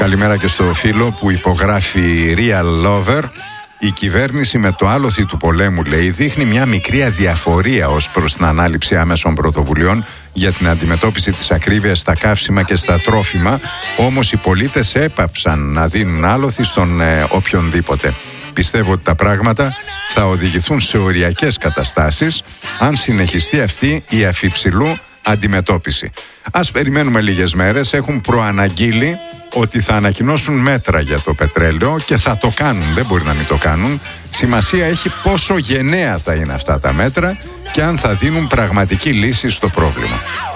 Καλημέρα και στο φίλο που υπογράφει Real Lover. Η κυβέρνηση με το άλοθη του πολέμου, λέει, δείχνει μια μικρή αδιαφορία ως προς την ανάληψη άμεσων πρωτοβουλειών για την αντιμετώπιση της ακρίβειας στα καύσιμα και στα τρόφιμα. Όμως οι πολίτες έπαψαν να δίνουν άλοθη στον οποιονδήποτε. Πιστεύω ότι τα πράγματα θα οδηγηθούν σε οριακές καταστάσεις αν συνεχιστεί αυτή η αφιψηλού αντιμετώπιση. Ας περιμένουμε λίγες μέρες. Έχουν προαναγγείλει ότι θα ανακοινώσουν μέτρα για το πετρέλαιο και θα το κάνουν, δεν μπορεί να μην το κάνουν. Σημασία έχει πόσο γενναία θα είναι αυτά τα μέτρα και αν θα δίνουν πραγματική λύση στο πρόβλημα.